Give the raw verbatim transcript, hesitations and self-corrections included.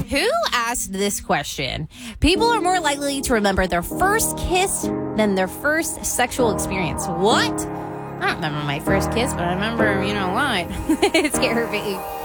Who asked this question? People are more likely to remember their first kiss than their first sexual experience. What? I don't remember my first kiss, but I remember, you know what? It's scary.